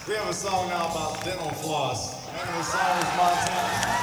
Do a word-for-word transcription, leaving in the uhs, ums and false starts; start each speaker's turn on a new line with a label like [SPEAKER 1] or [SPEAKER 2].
[SPEAKER 1] We have a song now about dental floss. And the song is Montana.